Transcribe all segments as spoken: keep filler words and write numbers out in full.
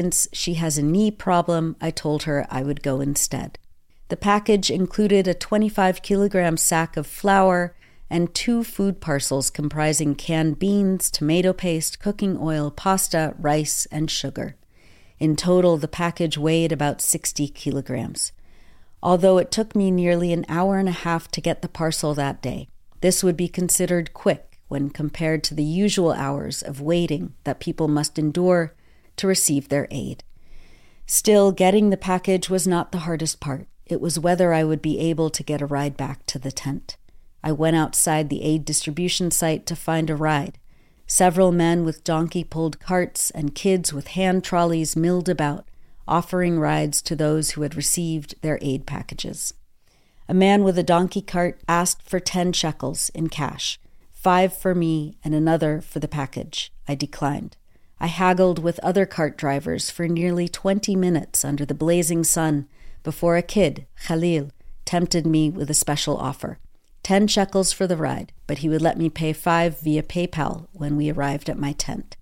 Since she has a knee problem, I told her I would go instead. The package included a twenty-five kilogram sack of flour and two food parcels comprising canned beans, tomato paste, cooking oil, pasta, rice, and sugar. In total, the package weighed about sixty kilograms. Although it took me nearly an hour and a half to get the parcel that day, this would be considered quick when compared to the usual hours of waiting that people must endure to receive their aid. Still, getting the package was not the hardest part. It was whether I would be able to get a ride back to the tent. I went outside the aid distribution site to find a ride. Several men with donkey-pulled carts and kids with hand trolleys milled about, offering rides to those who had received their aid packages. A man with a donkey cart asked for ten shekels in cash, five for me and another for the package. I declined. I haggled with other cart drivers for nearly twenty minutes under the blazing sun before a kid, Khalil, tempted me with a special offer. Ten shekels for the ride, but he would let me pay five via PayPal when we arrived at my tent.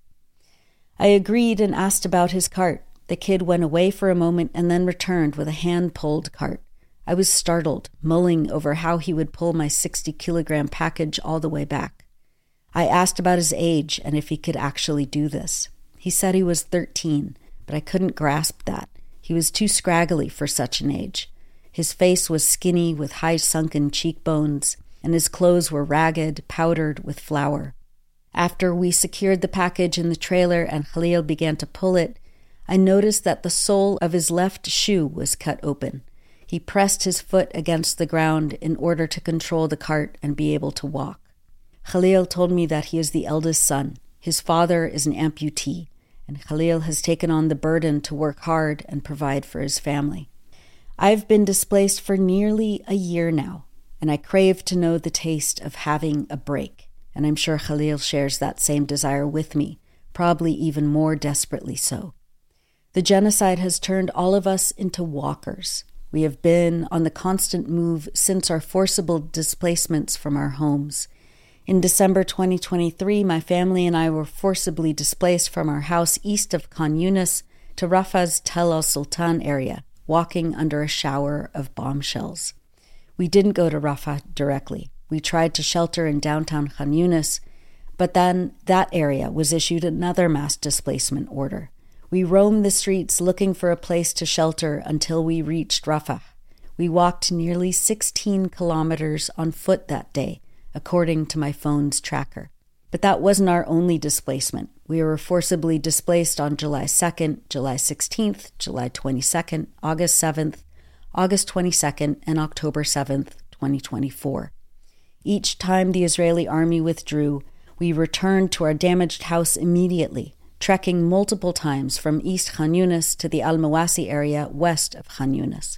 I agreed and asked about his cart. The kid went away for a moment and then returned with a hand-pulled cart. I was startled, mulling over how he would pull my sixty-kilogram package all the way back. I asked about his age and if he could actually do this. He said he was thirteen, but I couldn't grasp that. He was too scraggly for such an age. His face was skinny with high sunken cheekbones, and his clothes were ragged, powdered with flour. After we secured the package in the trailer and Khalil began to pull it, I noticed that the sole of his left shoe was cut open. He pressed his foot against the ground in order to control the cart and be able to walk. Khalil told me that he is the eldest son. His father is an amputee, and Khalil has taken on the burden to work hard and provide for his family. I've been displaced for nearly a year now, and I crave to know the taste of having a break, and I'm sure Khalil shares that same desire with me, probably even more desperately so. The genocide has turned all of us into walkers. We have been on the constant move since our forcible displacements from our homes. In December twenty twenty-three, my family and I were forcibly displaced from our house east of Khan Yunis to Rafah's Tel al-Sultan area, walking under a shower of bombshells. We didn't go to Rafah directly. We tried to shelter in downtown Khan Yunis, but then that area was issued another mass displacement order. We roamed the streets looking for a place to shelter until we reached Rafah. We walked nearly sixteen kilometers on foot that day, according to my phone's tracker. But that wasn't our only displacement. We were forcibly displaced on July second, July sixteenth, July twenty-second, August seventh, August twenty-second, and October seventh, twenty twenty-four. Each time the Israeli army withdrew, we returned to our damaged house immediately, trekking multiple times from East Khan Yunis to the Al-Mawasi area west of Khan Yunis.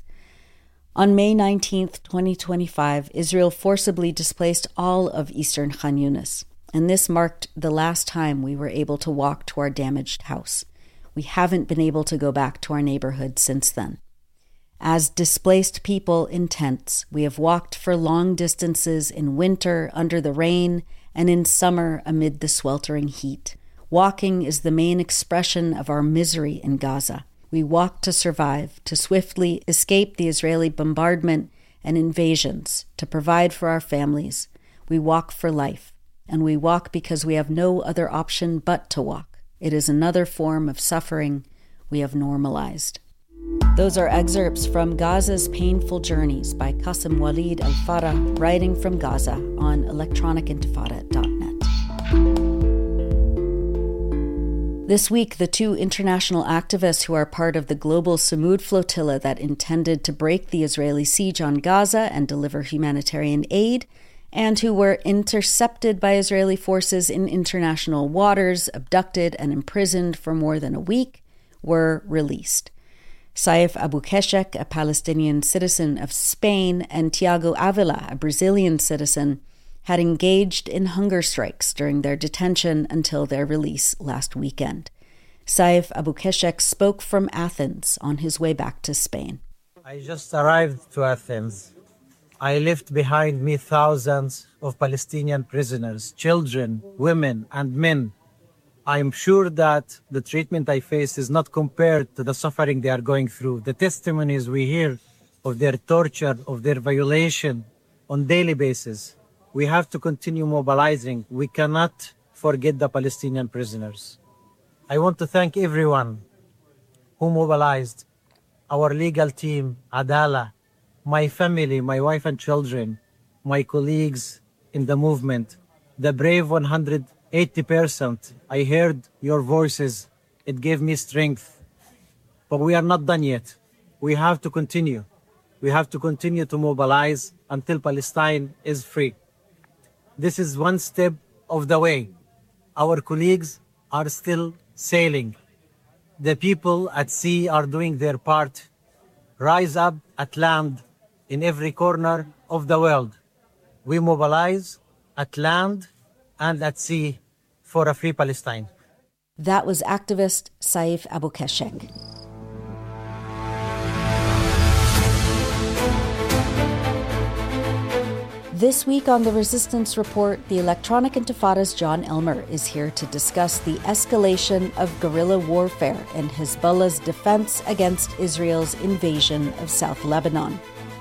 On May nineteenth, twenty twenty-five, Israel forcibly displaced all of eastern Khan Yunis, and this marked the last time we were able to walk to our damaged house. We haven't been able to go back to our neighborhood since then. As displaced people in tents, we have walked for long distances in winter under the rain and in summer amid the sweltering heat. Walking is the main expression of our misery in Gaza. We walk to survive, to swiftly escape the Israeli bombardment and invasions, to provide for our families. We walk for life, and we walk because we have no other option but to walk. It is another form of suffering we have normalized. Those are excerpts from Gaza's Painful Journeys by Qasim Walid Al-Farah, writing from Gaza on electronic intifada dot net. This week, the two international activists who are part of the global Samud flotilla that intended to break the Israeli siege on Gaza and deliver humanitarian aid, and who were intercepted by Israeli forces in international waters, abducted and imprisoned for more than a week, were released. Saif Abu Keshek, a Palestinian citizen of Spain, and Tiago Avila, a Brazilian citizen, had engaged in hunger strikes during their detention until their release last weekend. Saif Abu Keshek spoke from Athens on his way back to Spain. I just arrived to Athens. I left behind me thousands of Palestinian prisoners, children, women, and men. I'm sure that the treatment I face is not compared to the suffering they are going through. The testimonies we hear of their torture, of their violation on daily basis. We have to continue mobilizing. We cannot forget the Palestinian prisoners. I want to thank everyone who mobilized, our legal team, Adala, my family, my wife and children, my colleagues in the movement, the brave one hundred eighty percent. I heard your voices. It gave me strength. But we are not done yet. We have to continue. We have to continue to mobilize until Palestine is free. This is one step of the way. Our colleagues are still sailing. The people at sea are doing their part. Rise up at land in every corner of the world. We mobilize at land and at sea for a free Palestine. That was activist Saif Abou-Keshek. This week on the Resistance Report, the Electronic Intifada's John Elmer is here to discuss the escalation of guerrilla warfare and Hezbollah's defense against Israel's invasion of South Lebanon.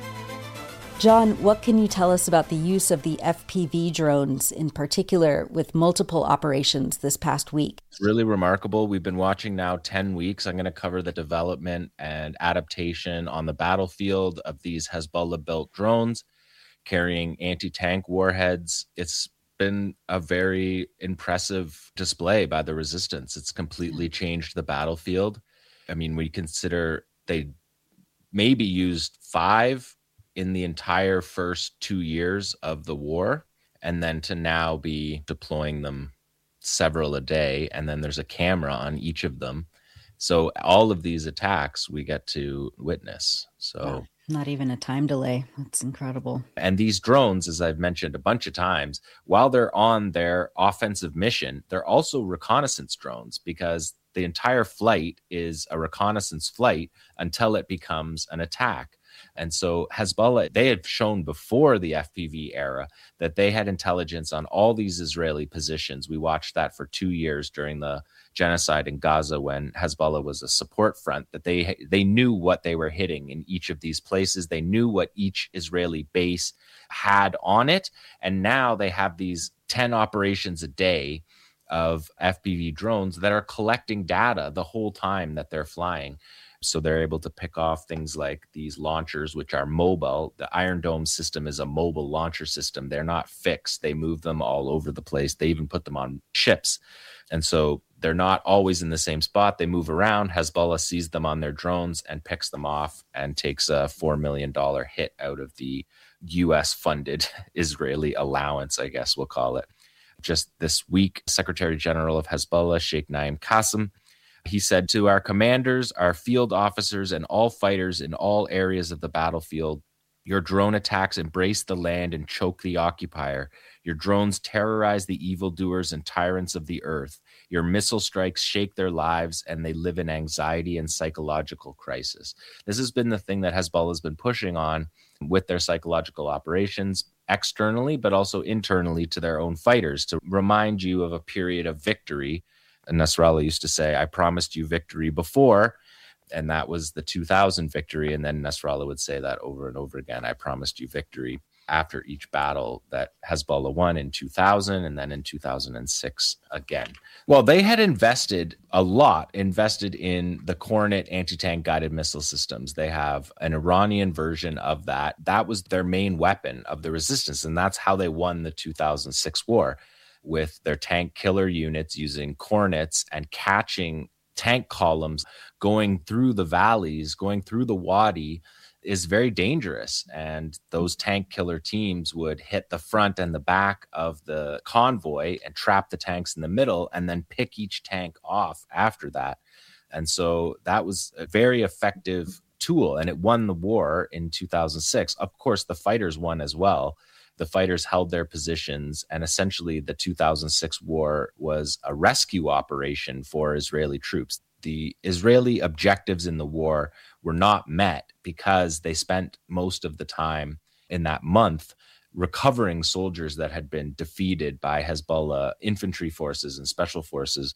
John, what can you tell us about the use of the F P V drones, in particular, with multiple operations this past week? It's really remarkable. We've been watching now ten weeks. I'm going to cover the development and adaptation on the battlefield of these Hezbollah-built drones carrying anti-tank warheads. It's been a very impressive display by the resistance. It's completely changed the battlefield. I mean, we consider they maybe used five in the entire first two years of the war, and then to now be deploying them several a day, and then there's a camera on each of them. So all of these attacks we get to witness. So wow. Not even a time delay. That's incredible. And these drones, as I've mentioned a bunch of times, while they're on their offensive mission, they're also reconnaissance drones, because the entire flight is a reconnaissance flight until it becomes an attack. And so Hezbollah, they had shown before the F P V era that they had intelligence on all these Israeli positions. We watched that for two years during the genocide in Gaza when Hezbollah was a support front, that they they knew what they were hitting in each of these places. They knew what each Israeli base had on it. And now they have these ten operations a day of F P V drones that are collecting data the whole time that they're flying. So they're able to pick off things like these launchers, which are mobile. The Iron Dome system is a mobile launcher system. They're not fixed. They move them all over the place. They even put them on ships. And so they're not always in the same spot. They move around. Hezbollah sees them on their drones and picks them off and takes a four million dollars hit out of the U S-funded Israeli allowance, I guess we'll call it. Just this week, Secretary General of Hezbollah, Sheikh Naim Qassem, he said to our commanders, our field officers, and all fighters in all areas of the battlefield, your drone attacks embrace the land and choke the occupier. Your drones terrorize the evildoers and tyrants of the earth. Your missile strikes shake their lives, and they live in anxiety and psychological crisis. This has been the thing that Hezbollah has been pushing on with their psychological operations externally, but also internally to their own fighters, to remind you of a period of victory. And Nasrallah used to say, I promised you victory before, and that was the two thousand victory. And then Nasrallah would say that over and over again, I promised you victory, after each battle that Hezbollah won in two thousand and then in two thousand six again. Well, they had invested a lot, invested in the Kornet anti-tank guided missile systems. They have an Iranian version of that. That was their main weapon of the resistance, and that's how they won the two thousand six war, with their tank killer units using Kornets and catching tank columns going through the valleys, going through the Wadi, is very dangerous. And those tank killer teams would hit the front and the back of the convoy and trap the tanks in the middle and then pick each tank off after that. And so that was a very effective tool, and it won the war in two thousand six. Of course, the fighters won as well. The fighters held their positions, and essentially the two thousand six war was a rescue operation for Israeli troops. The Israeli objectives in the war were not met because they spent most of the time in that month recovering soldiers that had been defeated by Hezbollah infantry forces and special forces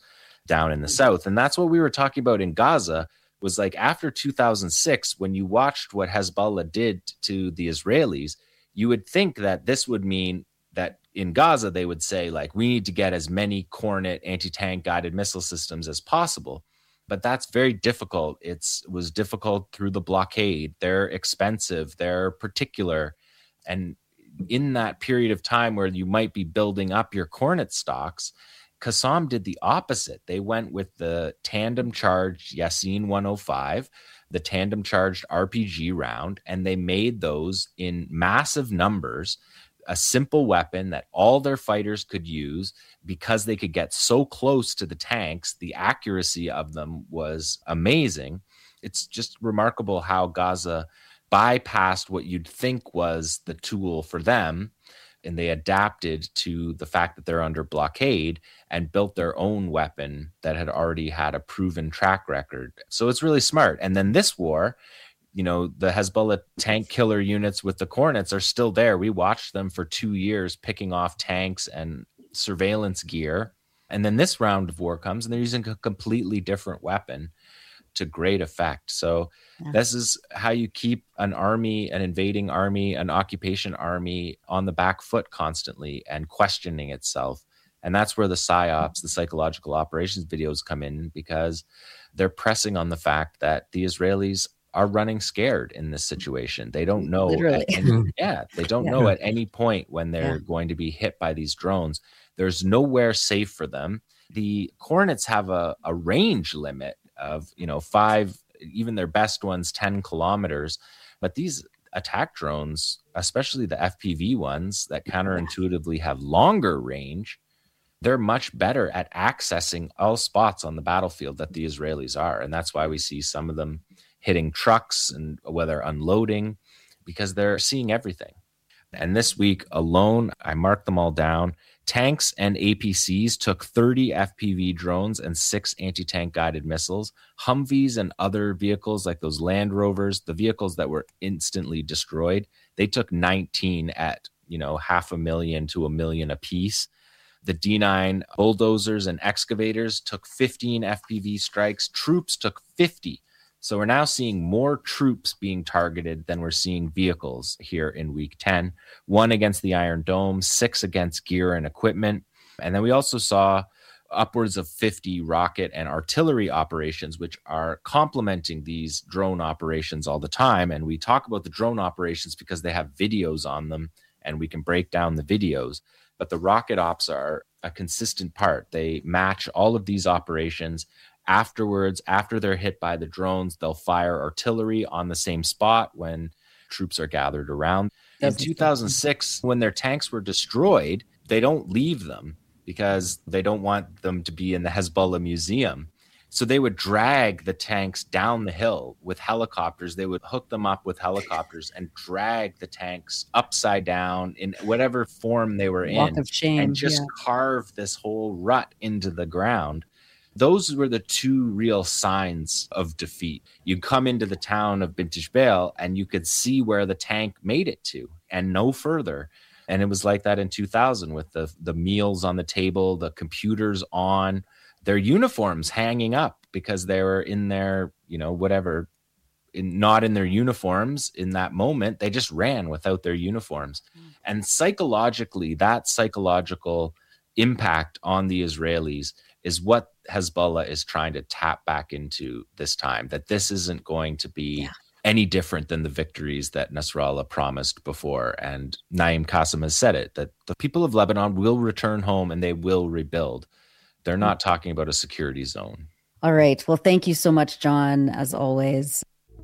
down in the south. And that's what we were talking about in Gaza, was like after two thousand six, when you watched what Hezbollah did to the Israelis, you would think that this would mean that in Gaza, they would say, like, we need to get as many Kornet anti-tank guided missile systems as possible. But that's very difficult. It's, it was difficult through the blockade. They're expensive. They're particular. And in that period of time where you might be building up your Kornet stocks, Qassam did the opposite. They went with the tandem-charged Yasin one oh five, the tandem-charged R P G round, and they made those in massive numbers, a simple weapon that all their fighters could use because they could get so close to the tanks. The accuracy of them was amazing. It's just remarkable how Gaza bypassed what you'd think was the tool for them, and they adapted to the fact that they're under blockade and built their own weapon that had already had a proven track record. So it's really smart. And then this war, you know, the Hezbollah tank killer units with the Kornets are still there. We watched them for two years picking off tanks and surveillance gear. And then this round of war comes and they're using a completely different weapon to great effect. So yeah. This is how you keep an army, an invading army, an occupation army on the back foot constantly and questioning itself. And that's where the PsyOps, the psychological operations videos come in, because they're pressing on the fact that the Israelis are running scared in this situation. They don't know. Literally. At any, yeah, they don't yeah. know at any point when they're yeah. going to be hit by these drones. There's nowhere safe for them. The Kornets have a, a range limit of, you know, five, even their best ones, ten kilometers. But these attack drones, especially the F P V ones that counterintuitively have longer range, they're much better at accessing all spots on the battlefield that the Israelis are. And that's why we see some of them hitting trucks and whether unloading, because they're seeing everything. And this week alone, I marked them all down. Tanks and A P Cs took thirty F P V drones and six anti-tank guided missiles. Humvees and other vehicles like those Land Rovers, the vehicles that were instantly destroyed, they took nineteen at, you know, half a million to a million apiece. The D nine bulldozers and excavators took fifteen F P V strikes. Troops took fifty. So we're now seeing more troops being targeted than we're seeing vehicles here in week ten. One against the Iron Dome, six against gear and equipment. And then we also saw upwards of fifty rocket and artillery operations, which are complementing these drone operations all the time. And we talk about the drone operations because they have videos on them and we can break down the videos. But the rocket ops are a consistent part. They match all of these operations. Afterwards, after they're hit by the drones, they'll fire artillery on the same spot when troops are gathered around. In two thousand six, when their tanks were destroyed, they don't leave them because they don't want them to be in the Hezbollah museum. So they would drag the tanks down the hill with helicopters. They would hook them up with helicopters and drag the tanks upside down in whatever form they were Walk in of shame, and just yeah. carve this whole rut into the ground. Those were the two real signs of defeat. You'd come into the town of Bint Jbeil and you could see where the tank made it to and no further. And it was like that in two thousand with the, the meals on the table, the computers on, their uniforms hanging up because they were in their, you know, whatever, in, not in their uniforms in that moment. They just ran without their uniforms. Mm. And psychologically, that psychological impact on the Israelis is what Hezbollah is trying to tap back into this time, that this isn't going to be yeah. any different than the victories that Nasrallah promised before. And Naim Qassem has said it, that the people of Lebanon will return home and they will rebuild. They're not talking about a security zone. All right. Well, thank you so much, John, as always.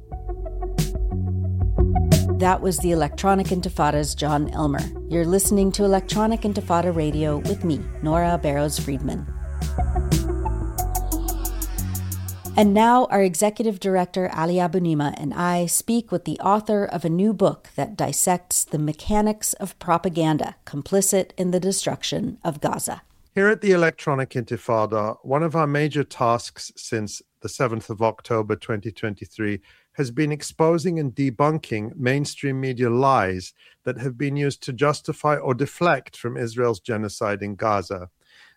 That was the Electronic Intifada's John Elmer. You're listening to Electronic Intifada Radio with me, Nora Barrows-Friedman. And now our executive director, Ali Abunimah, and I speak with the author of a new book that dissects the mechanics of propaganda complicit in the destruction of Gaza. Here at the Electronic Intifada, one of our major tasks since the seventh of October twenty twenty-three has been exposing and debunking mainstream media lies that have been used to justify or deflect from Israel's genocide in Gaza.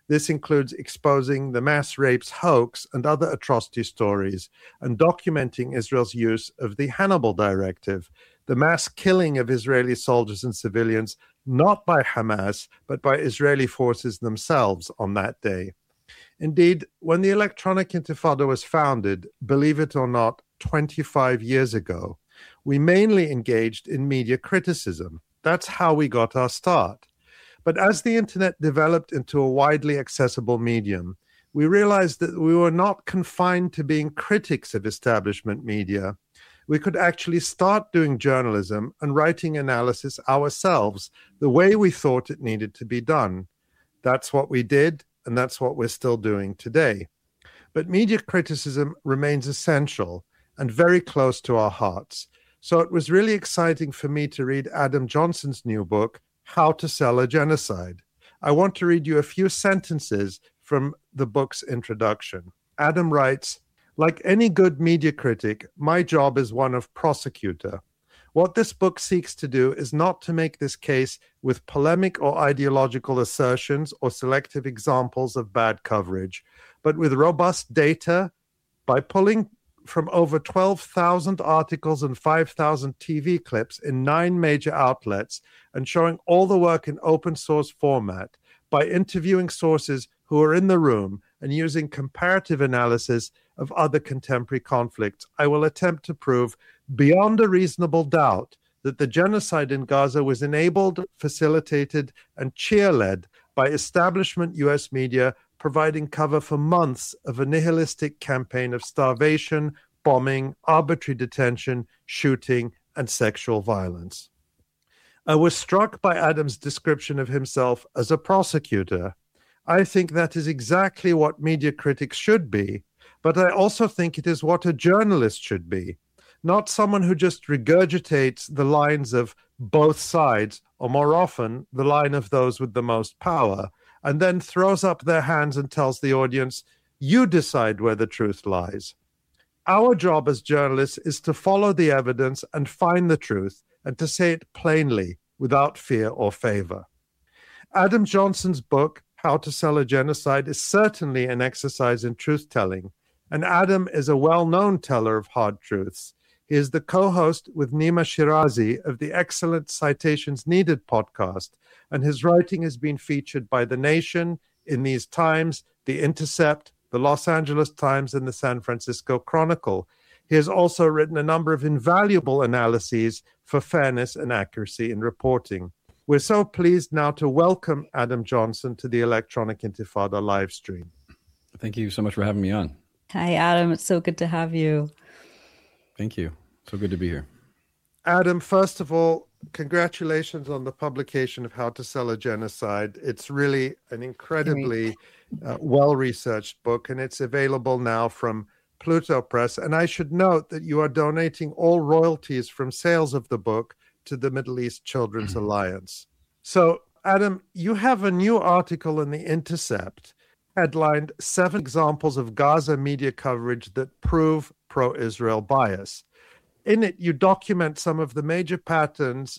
This includes exposing the mass rapes hoax and other atrocity stories, and documenting Israel's use of the Hannibal Directive, the mass killing of Israeli soldiers and civilians, not by Hamas, but by Israeli forces themselves on that day. Indeed, when the Electronic Intifada was founded, believe it or not, twenty-five years ago, we mainly engaged in media criticism. That's how we got our start. But as the internet developed into a widely accessible medium, we realized that we were not confined to being critics of establishment media. We could actually start doing journalism and writing analysis ourselves the way we thought it needed to be done. That's what we did, and that's what we're still doing today. But media criticism remains essential and very close to our hearts. So it was really exciting for me to read Adam Johnson's new book, How to Sell a Genocide. I want to read you a few sentences from the book's introduction. Adam writes, "Like any good media critic, my job is one of prosecutor. What this book seeks to do is not to make this case with polemic or ideological assertions or selective examples of bad coverage, but with robust data by pulling from over twelve thousand articles and five thousand T V clips in nine major outlets and showing all the work in open source format, by interviewing sources who are in the room and using comparative analysis of other contemporary conflicts, I will attempt to prove beyond a reasonable doubt that the genocide in Gaza was enabled, facilitated, and cheer-led by establishment U S media providing cover for months of a nihilistic campaign of starvation, bombing, arbitrary detention, shooting, and sexual violence." I was struck by Adam's description of himself as a prosecutor. I think that is exactly what media critics should be, but I also think it is what a journalist should be, not someone who just regurgitates the lines of both sides, or more often, the line of those with the most power, and then throws up their hands and tells the audience, you decide where the truth lies. Our job as journalists is to follow the evidence and find the truth, and to say it plainly, without fear or favor. Adam Johnson's book, How to Sell a Genocide, is certainly an exercise in truth-telling, and Adam is a well-known teller of hard truths. He is the co-host with Nima Shirazi of the excellent Citations Needed podcast, and his writing has been featured by The Nation, In These Times, The Intercept, the Los Angeles Times, and the San Francisco Chronicle. He has also written a number of invaluable analyses for fairness and accuracy in reporting. We're so pleased now to welcome Adam Johnson to the Electronic Intifada live stream. Thank you so much for having me on. Hi, Adam. It's so good to have you. Thank you. So good to be here. Adam, first of all, congratulations on the publication of How to Sell a Genocide. It's really an incredibly uh, well-researched book, and it's available now from Pluto Press. And I should note that you are donating all royalties from sales of the book to the Middle East Children's mm-hmm. Alliance. So, Adam, you have a new article in The Intercept headlined Seven Examples of Gaza Media Coverage That Prove Pro-Israel Bias. In it, you document some of the major patterns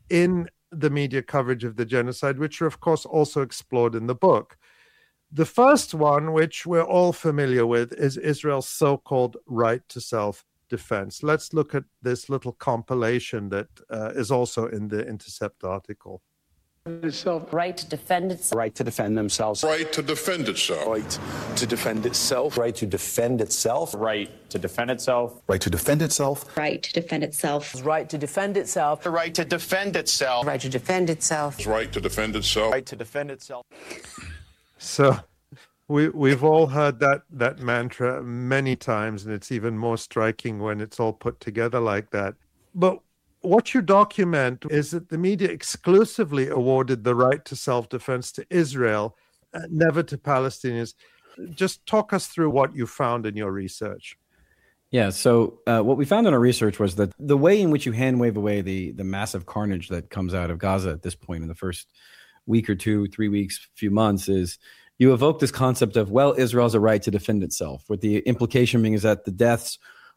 in the media coverage of the genocide, which are, of course, also explored in the book. The first one, which we're all familiar with, is Israel's so-called right to self-defense. Let's look at this little compilation that uh, is also in the Intercept article. Itself. Right to defend itself. Right to defend themselves. Right to defend itself. Right to defend itself. Right to defend itself. Right to defend itself. Right to defend itself. Right to defend itself. Right to defend itself. The right to defend itself. Right to defend itself. Right to defend itself. Right to defend itself. So we, we've all heard that, that mantra many times, and it's even more striking when it's all put together like that. But what you document is that the media exclusively awarded the right to self-defense to Israel, uh, never to Palestinians. Just talk us through what you found in your research. Yeah, so uh, what we found in our research was that the way in which you hand wave away the, the massive carnage that comes out of Gaza at this point in the first week or two, three weeks, few months is you evoke this concept of, well, Israel has a right to defend itself, with the implication being is that the deaths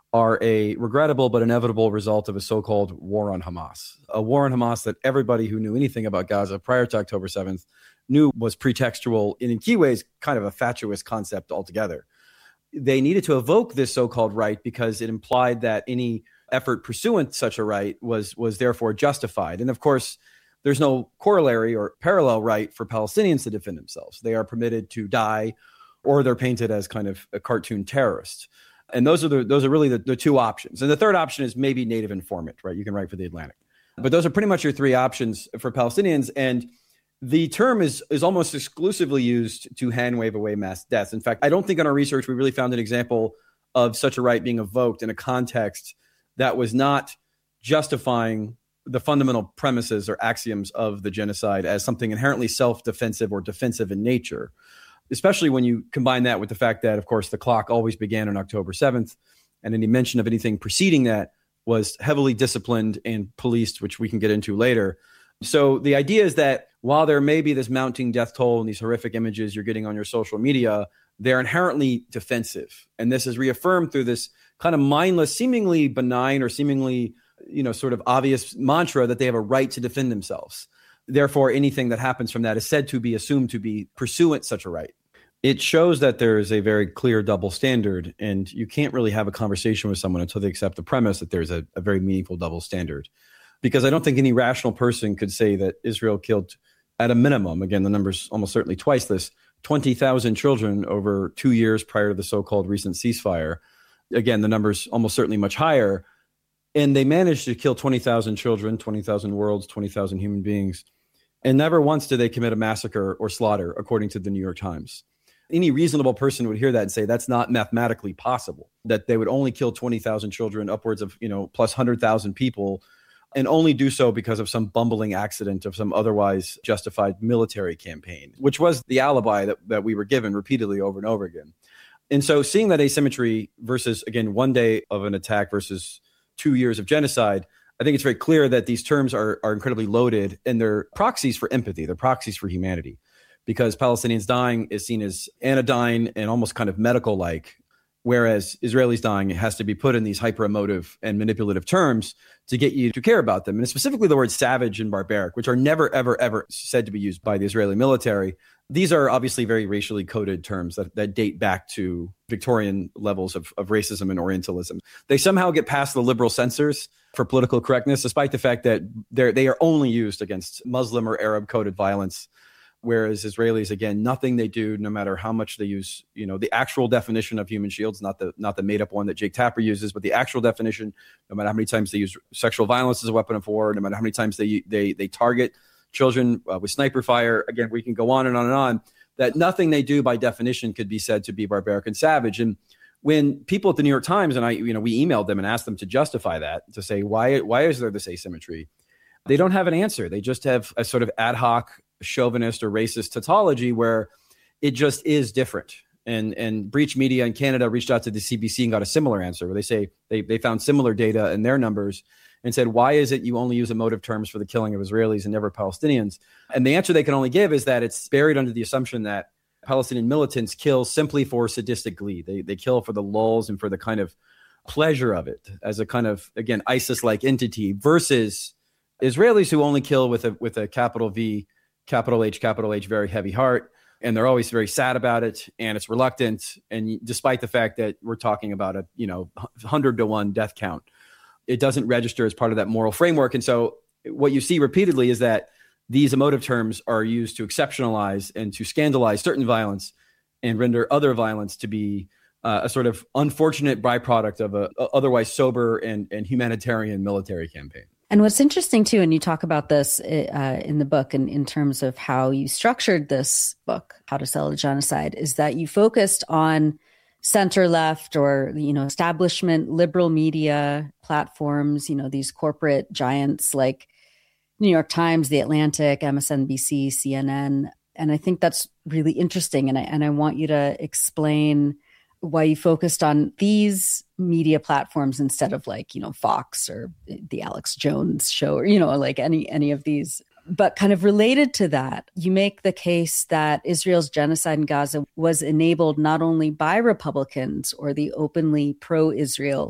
are a regrettable but inevitable result of a so-called war on Hamas, a war on Hamas that everybody who knew anything about Gaza prior to October seventh knew was pretextual and in key ways kind of a fatuous concept altogether. They needed to evoke this so-called right because it implied that any effort pursuant to such a right was was therefore justified. And of course, there's no corollary or parallel right for Palestinians to defend themselves. They are permitted to die, or they're painted as kind of a cartoon terrorist. And those are the those are really the, the two options. And the third option is maybe native informant, right? You can write for the Atlantic. But those are pretty much your three options for Palestinians. And the term is is almost exclusively used to hand wave away mass deaths. In fact, I don't think in our research we really found an example of such a right being evoked in a context that was not justifying the fundamental premises or axioms of the genocide as something inherently self-defensive or defensive in nature, especially when you combine that with the fact that, of course, the clock always began on October seventh, and any mention of anything preceding that was heavily disciplined and policed, which we can get into later. So the idea is that while there may be this mounting death toll and these horrific images you're getting on your social media, they're inherently defensive. And this is reaffirmed through this kind of mindless, seemingly benign or seemingly, you know, sort of obvious mantra that they have a right to defend themselves. Therefore, anything that happens from that is said to be assumed to be pursuant such a right. It shows that there is a very clear double standard, and you can't really have a conversation with someone until they accept the premise that there's a, a very meaningful double standard. Because I don't think any rational person could say that Israel killed, at a minimum, again, the number's almost certainly twice this, twenty thousand children over two years prior to the so-called recent ceasefire. Again, the number's almost certainly much higher. And they managed to kill twenty thousand children, twenty thousand worlds, twenty thousand human beings. And never once did they commit a massacre or slaughter, according to the New York Times. Any reasonable person would hear that and say that's not mathematically possible, that they would only kill twenty thousand children, upwards of, you know, plus one hundred thousand people, and only do so because of some bumbling accident of some otherwise justified military campaign, which was the alibi that, that we were given repeatedly over and over again. And so seeing that asymmetry versus, again, one day of an attack versus two years of genocide, I think it's very clear that these terms are, are incredibly loaded, and they're proxies for empathy. They're proxies for humanity, because Palestinians dying is seen as anodyne and almost kind of medical-like, whereas Israelis dying has to be put in these hyper-emotive and manipulative terms to get you to care about them. And specifically the words savage and barbaric, which are never, ever, ever said to be used by the Israeli military. These are obviously very racially coded terms that, that date back to Victorian levels of, of racism and Orientalism. They somehow get past the liberal censors for political correctness, despite the fact that they're, they are only used against Muslim or Arab coded violence. Whereas Israelis, again, nothing they do, no matter how much they use, you know, the actual definition of human shields, not the not the made up one that Jake Tapper uses, but the actual definition, no matter how many times they use sexual violence as a weapon of war, no matter how many times they they they target children uh, with sniper fire. Again, we can go on and on and on, that nothing they do by definition could be said to be barbaric and savage. And when people at the New York Times, and I, you know, we emailed them and asked them to justify that, to say, why why is there this asymmetry? They don't have an answer. They just have a sort of ad hoc chauvinist or racist tautology where it just is different. And and Breach Media in Canada reached out to the C B C and got a similar answer, where they say they, they found similar data in their numbers and said, why is it you only use emotive terms for the killing of Israelis and never Palestinians? And the answer they can only give is that it's buried under the assumption that Palestinian militants kill simply for sadistic glee. They they kill for the lulz and for the kind of pleasure of it as a kind of, again, ISIS-like entity, versus Israelis who only kill with a with a capital V, capital H, capital H, very heavy heart. And they're always very sad about it, and it's reluctant. And despite the fact that we're talking about a, you know, one hundred to one death count, it doesn't register as part of that moral framework. And so what you see repeatedly is that these emotive terms are used to exceptionalize and to scandalize certain violence and render other violence to be uh, a sort of unfortunate byproduct of a, a otherwise sober and, and humanitarian military campaign. And what's interesting, too, and you talk about this uh, in the book and in terms of how you structured this book, How to Sell a Genocide, is that you focused on center-left or, you know, establishment, liberal media platforms, you know, these corporate giants like New York Times, The Atlantic, M S N B C, C N N. And I think that's really interesting. And I, and I want you to explain why you focused on these media platforms instead of, like, you know, Fox or the Alex Jones show, or, you know, like any any of these. But kind of related to that, you make the case that Israel's genocide in Gaza was enabled not only by Republicans or the openly pro-Israel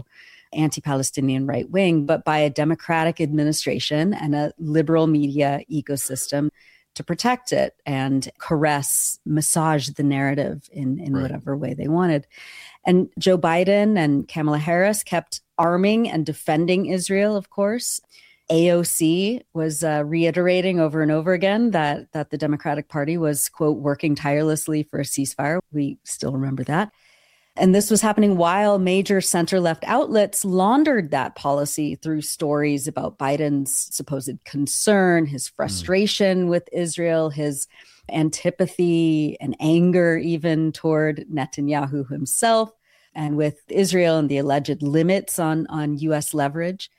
anti-Palestinian right wing, but by a democratic administration and a liberal media ecosystem to protect it and caress, massage the narrative in, in right. whatever way they wanted. And Joe Biden and Kamala Harris kept arming and defending Israel, of course. A O C was uh, reiterating over and over again that, that the Democratic Party was, quote, working tirelessly for a ceasefire. We still remember that. And this was happening while major center-left outlets laundered that policy through stories about Biden's supposed concern, his frustration mm. with Israel, his antipathy and anger even toward Netanyahu himself, and with Israel and the alleged limits on, on U S leverage.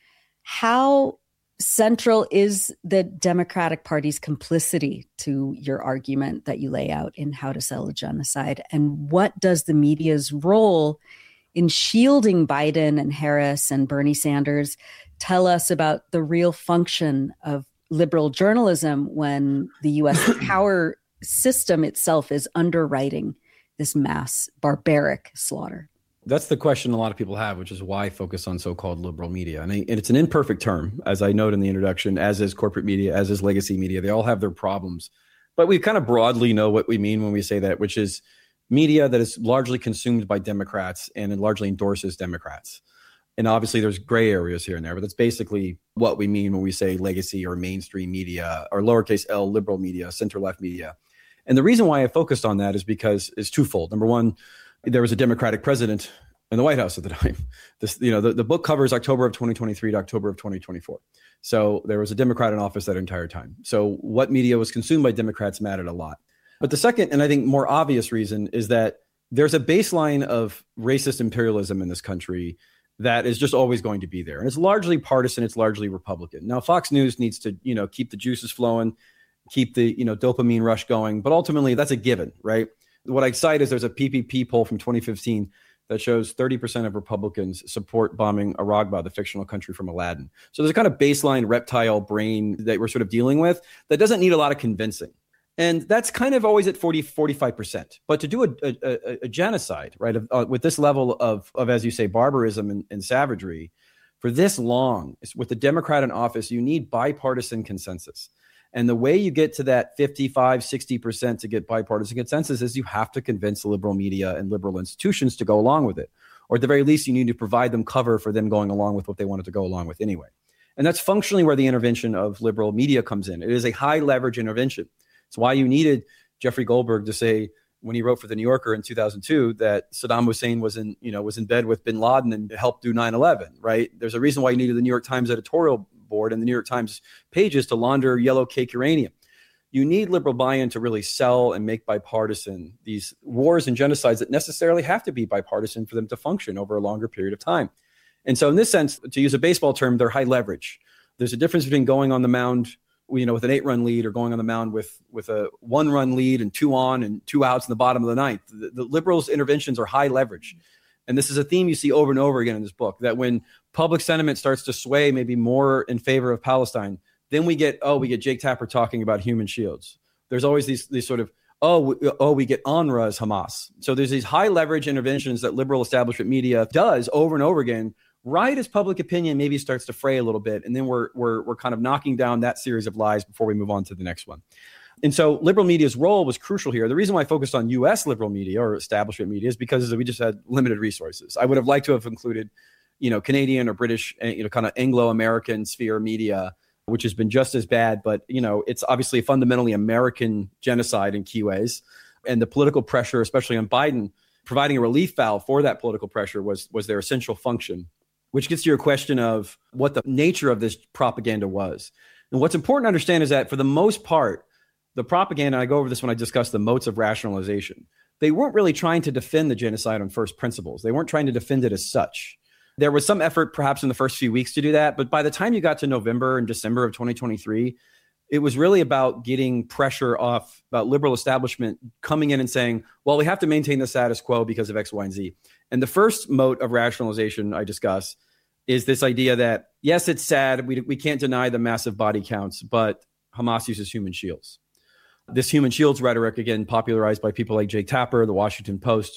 How central is the Democratic Party's complicity to your argument that you lay out in How to Sell a Genocide? And what does the media's role in shielding Biden and Harris and Bernie Sanders tell us about the real function of liberal journalism when the U S power system itself is underwriting this mass barbaric slaughter? That's the question a lot of people have, which is why focus on so-called liberal media. And it's an imperfect term, as I note in the introduction, as is corporate media, as is legacy media. They all have their problems. But we kind of broadly know what we mean when we say that, which is media that is largely consumed by Democrats and largely endorses Democrats. And obviously there's gray areas here and there, but that's basically what we mean when we say legacy or mainstream media or lowercase L liberal media, center-left media. And the reason why I focused on that is because it's twofold. Number one, there was a Democratic president in the White House at the time. This, you know, the, the book covers October of twenty twenty-three to October of twenty twenty-four. So there was a Democrat in office that entire time. So what media was consumed by Democrats mattered a lot. But the second, and I think more obvious reason, is that there's a baseline of racist imperialism in this country that is just always going to be there. And it's largely partisan. It's largely Republican. Now, Fox News needs to, you know, keep the juices flowing, keep the, you know, dopamine rush going. But ultimately, that's a given, right? What I cite is there's a P P P poll from twenty fifteen that shows thirty percent of Republicans support bombing Aragba, the fictional country from Aladdin. So there's a kind of baseline reptile brain that we're sort of dealing with that doesn't need a lot of convincing. And that's kind of always at forty, forty-five percent. But to do a, a, a genocide, right, uh, with this level of, of, as you say, barbarism and, and savagery for this long, with the Democrat in office, you need bipartisan consensus. And the way you get to that fifty-five, sixty percent to get bipartisan consensus is you have to convince the liberal media and liberal institutions to go along with it. Or at the very least, you need to provide them cover for them going along with what they wanted to go along with anyway. And that's functionally where the intervention of liberal media comes in. It is a high leverage intervention. It's why you needed Jeffrey Goldberg to say, when he wrote for the New Yorker in two thousand two, that Saddam Hussein was in, you know, was in bed with bin Laden and helped do nine eleven, right? There's a reason why you needed the New York Times editorial board and the New York Times pages to launder yellow cake uranium. You need liberal buy-in to really sell and make bipartisan these wars and genocides that necessarily have to be bipartisan for them to function over a longer period of time. And so in this sense, to use a baseball term, they're high leverage. There's a difference between going on the mound, you know, with an eight-run lead or going on the mound with, with a one-run lead and two on and two outs in the bottom of the ninth. The, the liberals' interventions are high leverage. And this is a theme you see over and over again in this book, that when public sentiment starts to sway maybe more in favor of Palestine, then we get, oh, we get Jake Tapper talking about human shields. There's always these, these sort of, oh, we, oh, we get UNRWA's Hamas. So there's these high leverage interventions that liberal establishment media does over and over again, right as public opinion maybe starts to fray a little bit. And then we're, we're, we're kind of knocking down that series of lies before we move on to the next one. And so liberal media's role was crucial here. The reason why I focused on U S liberal media or establishment media is because we just had limited resources. I would have liked to have included, you know, Canadian or British, you know, kind of Anglo-American sphere media, which has been just as bad. But, you know, it's obviously a fundamentally American genocide in key ways. And the political pressure, especially on Biden, providing a relief valve for that political pressure was, was their essential function, which gets to your question of what the nature of this propaganda was. And what's important to understand is that for the most part, the propaganda, and I go over this when I discuss the modes of rationalization, they weren't really trying to defend the genocide on first principles. They weren't trying to defend it as such. There was some effort perhaps in the first few weeks to do that, but by the time you got to November and December of twenty twenty-three, it was really about getting pressure off, about liberal establishment coming in and saying, well, we have to maintain the status quo because of X, Y, and Z. And the first mode of rationalization I discuss is this idea that, yes, it's sad, we, we can't deny the massive body counts, but Hamas uses human shields. This human shields rhetoric, again, popularized by people like Jake Tapper, the Washington Post,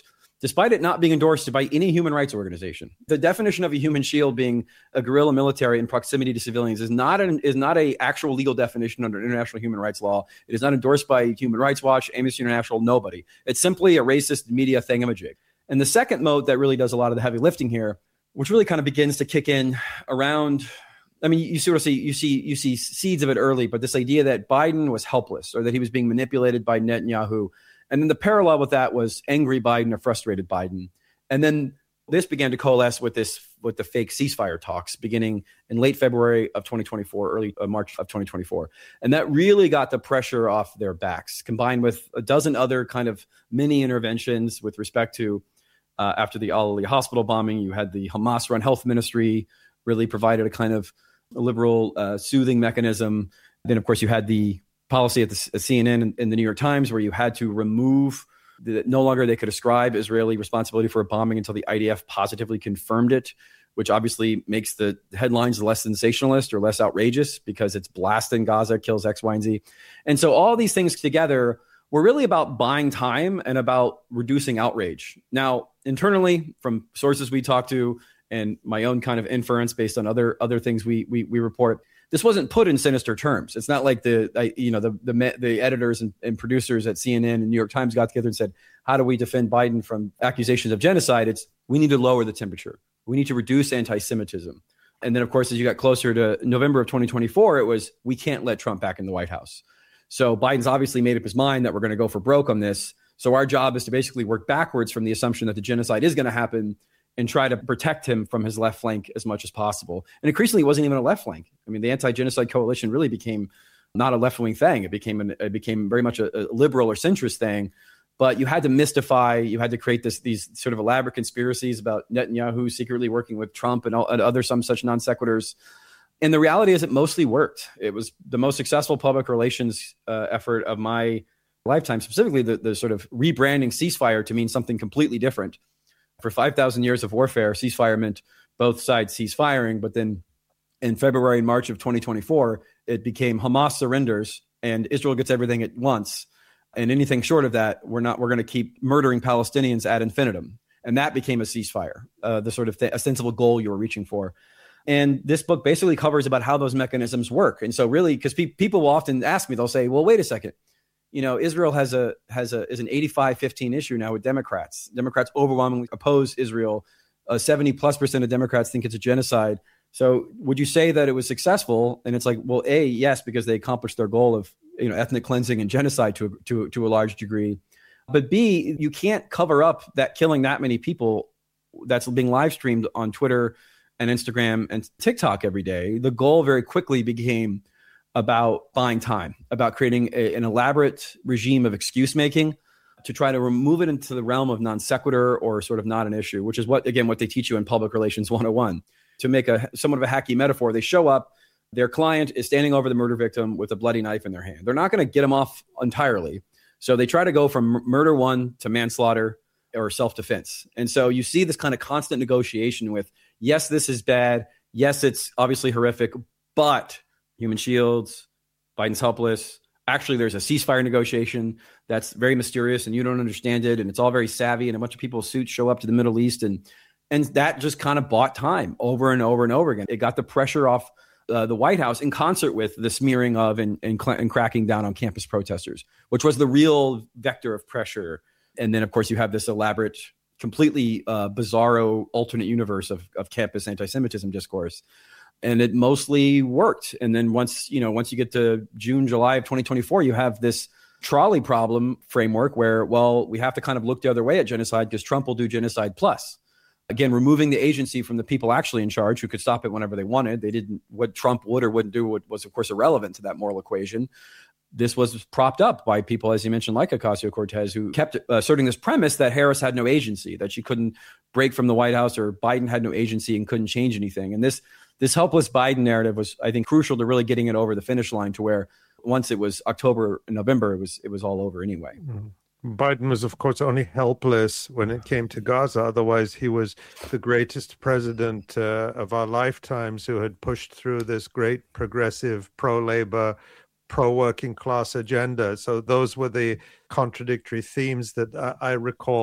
despite it not being endorsed by any human rights organization. The definition of a human shield being a guerrilla military in proximity to civilians is not an is not a actual legal definition under international human rights law. It is not endorsed by Human Rights Watch, Amnesty International, nobody. It's simply a racist media thingamajig. And the second mode that really does a lot of the heavy lifting here, which really kind of begins to kick in around, I mean, you sort of see you see you see seeds of it early, but this idea that Biden was helpless or that he was being manipulated by Netanyahu. And then the parallel with that was angry Biden or frustrated Biden. And then this began to coalesce with this with the fake ceasefire talks beginning in late February of twenty twenty-four, early uh, March of twenty twenty-four. And that really got the pressure off their backs, combined with a dozen other kind of mini interventions with respect to uh, after the Al-Ali hospital bombing, you had the Hamas-run health ministry really provided a kind of a liberal uh, soothing mechanism. Then, of course, you had the policy at the at C N N and, and the New York Times where you had to remove that no longer they could ascribe Israeli responsibility for a bombing until the I D F positively confirmed it, which obviously makes the headlines less sensationalist or less outrageous because it's blasting Gaza, kills X, Y, and Z. And so all these things together were really about buying time and about reducing outrage. Now, internally, from sources we talked to and my own kind of inference based on other other things we we, we report, this wasn't put in sinister terms. It's not like the, I, you know, the the, the editors and, and producers at C N N and New York Times got together and said, how do we defend Biden from accusations of genocide? It's we need to lower the temperature. We need to reduce anti-Semitism. And then, of course, as you got closer to November of twenty twenty-four, it was we can't let Trump back in the White House. So Biden's obviously made up his mind that we're going to go for broke on this. So our job is to basically work backwards from the assumption that the genocide is going to happen and try to protect him from his left flank as much as possible. And increasingly, it wasn't even a left flank. I mean, the anti-genocide coalition really became not a left-wing thing. It became an, it became very much a, a liberal or centrist thing. But you had to mystify, you had to create this these sort of elaborate conspiracies about Netanyahu secretly working with Trump and, all, and other some such non sequiturs. And the reality is it mostly worked. It was the most successful public relations uh, effort of my lifetime, specifically the, the sort of rebranding ceasefire to mean something completely different. For five thousand years of warfare, ceasefire meant both sides cease firing. But then in February and March of twenty twenty-four, it became Hamas surrenders and Israel gets everything at once. And anything short of that, we're not, we're going to keep murdering Palestinians ad infinitum. And that became a ceasefire, uh, the sort of th- ostensible goal you were reaching for. And this book basically covers about how those mechanisms work. And so really, because pe- people will often ask me, they'll say, well, wait a second. You know, Israel has a has a is an eighty-five fifteen issue now with Democrats. Democrats overwhelmingly oppose Israel. Uh, seventy plus percent of Democrats think it's a genocide. So would you say that it was successful? And it's like, well, A, yes, because they accomplished their goal of, you know, ethnic cleansing and genocide to, to, to a large degree. But B, you can't cover up that killing that many people that's being live streamed on Twitter and Instagram and TikTok every day. The goal very quickly became about buying time, about creating a, an elaborate regime of excuse making to try to remove it into the realm of non sequitur or sort of not an issue, which is what, again, what they teach you in Public Relations one oh one. To make a somewhat of a hacky metaphor, they show up, their client is standing over the murder victim with a bloody knife in their hand. They're not going to get him off entirely. So they try to go from murder one to manslaughter or self-defense. And so you see this kind of constant negotiation with, yes, this is bad. Yes, it's obviously horrific, but human shields, Biden's helpless. Actually, there's a ceasefire negotiation that's very mysterious and you don't understand it. And it's all very savvy. And a bunch of people in suits show up to the Middle East. And, and that just kind of bought time over and over and over again. It got the pressure off uh, the White House in concert with the smearing of and, and, cl- and cracking down on campus protesters, which was the real vector of pressure. And then, of course, you have this elaborate, completely uh, bizarro alternate universe of, of campus anti-Semitism discourse. And it mostly worked. And then once, you know, once you get to June, July of twenty twenty-four, you have this trolley problem framework where, well, we have to kind of look the other way at genocide because Trump will do genocide plus. Again, removing the agency from the people actually in charge who could stop it whenever they wanted. They didn't, what Trump would or wouldn't do was, of course, irrelevant to that moral equation. This was propped up by people, as you mentioned, like Ocasio-Cortez, who kept asserting this premise that Harris had no agency, that she couldn't break from the White House or Biden had no agency and couldn't change anything. And this this helpless Biden narrative was, I think, crucial to really getting it over the finish line to where once it was October and November, it was it was all over anyway. Mm-hmm. Biden was, of course, only helpless when it came to Gaza. Otherwise, he was the greatest president uh, of our lifetimes who had pushed through this great progressive pro-labor, pro-working class agenda. So those were the contradictory themes that I, I recall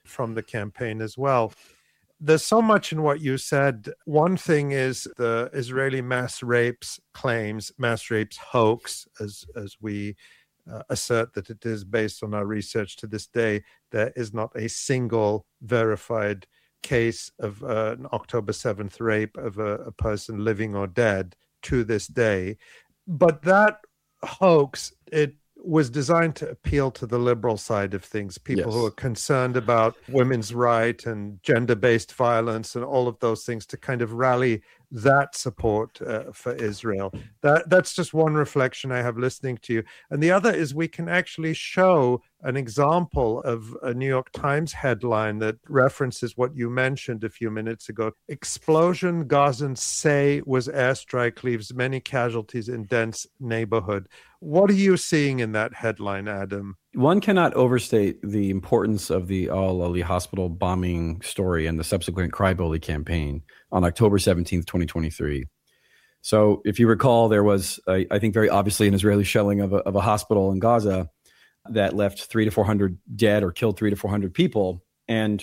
from the campaign as well. There's so much in what you said. One thing is the Israeli mass rapes claims, mass rapes hoax, as as we uh, assert that it is based on our research to this day. There is not a single verified case of uh, an October seventh rape of a, a person living or dead to this day. But that hoax, it was designed to appeal to the liberal side of things, people yes. who are concerned about women's rights and gender-based violence and all of those things, to kind of rally that support uh, for Israel. That that's just one reflection I have listening to you. And the other is we can actually show an example of a New York Times headline that references what you mentioned a few minutes ago. Explosion Gazans say was airstrike leaves many casualties in dense neighborhood. What are you seeing in that headline, Adam? One cannot overstate the importance of the Al-Ali hospital bombing story and the subsequent Crybaby campaign on October seventeenth, twenty twenty-three. So if you recall, there was, I, I think very obviously, an Israeli shelling of a, of a hospital in Gaza that left three to four hundred dead or killed three to four hundred people. And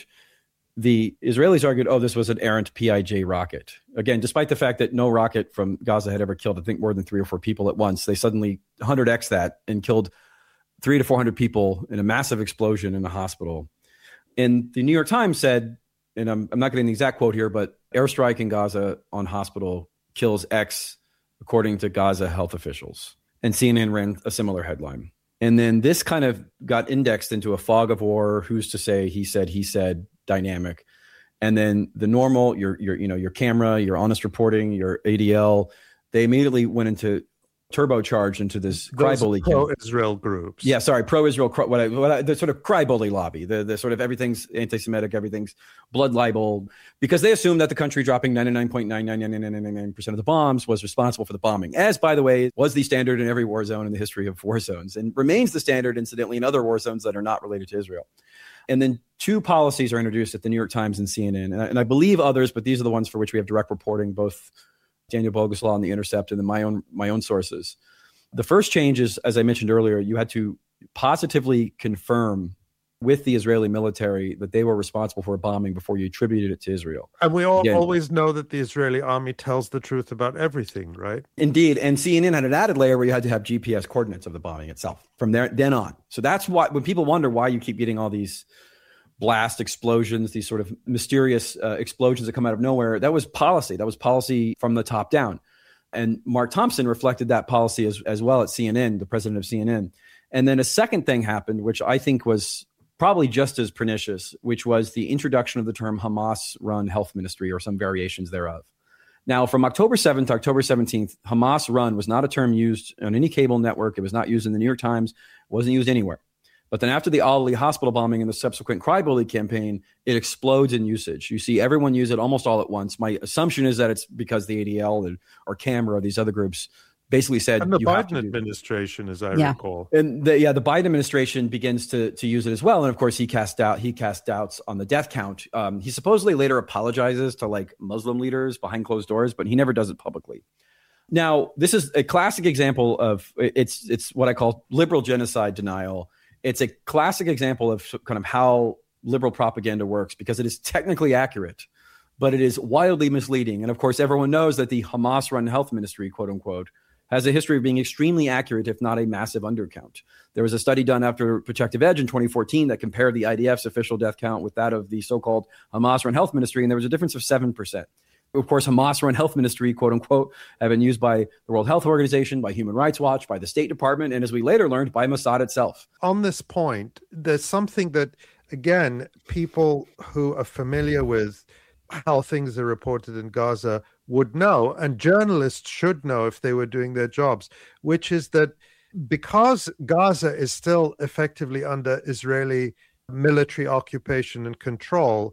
the Israelis argued, oh, this was an errant P I J rocket. Again, despite the fact that no rocket from Gaza had ever killed, I think, more than three or four people at once, they suddenly one hundred x that and killed three to four hundred people in a massive explosion in a hospital. And the New York Times said, and I'm, I'm not getting the exact quote here, but airstrike in Gaza on hospital kills X, according to Gaza health officials. And C N N ran a similar headline. And then this kind of got indexed into a fog of war, who's to say, he said, he said, dynamic. And then the normal, your, your, you know, your camera, your honest reporting, your A D L, they immediately went into turbocharged into this cry-bully pro-Israel groups. Yeah, sorry, pro-Israel, what I, what I, the sort of cry-bully lobby, the, the sort of everything's anti-Semitic, everything's blood libel, because they assumed that the country dropping ninety-nine point nine nine nine nine nine nine percent of the bombs was responsible for the bombing, as, by the way, was the standard in every war zone in the history of war zones, and remains the standard, incidentally, in other war zones that are not related to Israel. And then two policies are introduced at the New York Times and C N N, and I, and I believe others, but these are the ones for which we have direct reporting, both Daniel Boguslaw and The Intercept, and then my own my own sources. The first change is, as I mentioned earlier, you had to positively confirm with the Israeli military that they were responsible for a bombing before you attributed it to Israel. And we all Again, always know that the Israeli army tells the truth about everything, right? Indeed. And C N N had an added layer where you had to have G P S coordinates of the bombing itself from there then on. So that's why, when people wonder why you keep getting all these blast explosions, these sort of mysterious uh, explosions that come out of nowhere, that was policy. That was policy from the top down. And Mark Thompson reflected that policy as, as well at C N N, the president of C N N. And then a second thing happened, which I think was probably just as pernicious, which was the introduction of the term Hamas-run health ministry, or some variations thereof. Now, from October seventh to October seventeenth, Hamas-run was not a term used on any cable network. It was not used in the New York Times. It wasn't used anywhere. But then after the Al-Ali hospital bombing and the subsequent Crybaby campaign, it explodes in usage. You see everyone use it almost all at once. My assumption is that it's because the A D L and, or CAMRA or these other groups basically said, and the you Biden administration, as I yeah. recall. And the, yeah, the Biden administration begins to to use it as well. And of course, he cast out he cast doubts on the death count. Um, he supposedly later apologizes to like Muslim leaders behind closed doors, but he never does it publicly. Now, this is a classic example of it's it's what I call liberal genocide denial. It's a classic example of kind of how liberal propaganda works, because it is technically accurate, but it is wildly misleading. And of course, everyone knows that the Hamas-run health ministry, quote unquote, has a history of being extremely accurate, if not a massive undercount. There was a study done after Protective Edge in twenty fourteen that compared the I D F's official death count with that of the so-called Hamas-run health ministry, and there was a difference of seven percent. Of course, Hamas-run health ministry, quote unquote, have been used by the World Health Organization, by Human Rights Watch, by the State Department, and as we later learned, by Mossad itself. On this point, there's something that, again, people who are familiar with how things are reported in Gaza would know, and journalists should know if they were doing their jobs, which is that because Gaza is still effectively under Israeli military occupation and control,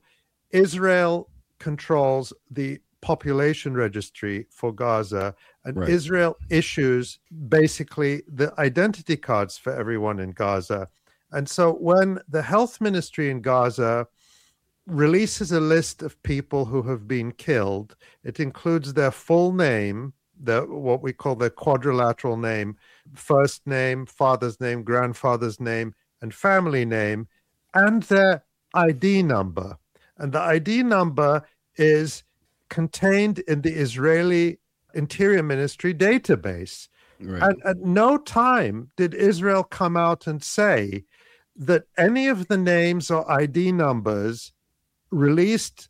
Israel controls the population registry for Gaza, and right. Israel issues basically the identity cards for everyone in Gaza. And so when the health ministry in Gaza releases a list of people who have been killed, it includes their full name, the what we call their quadrilateral name, first name, father's name, grandfather's name, and family name, and their I D number. And the I D number is contained in the Israeli Interior Ministry database. Right. And at no time did Israel come out and say that any of the names or I D numbers released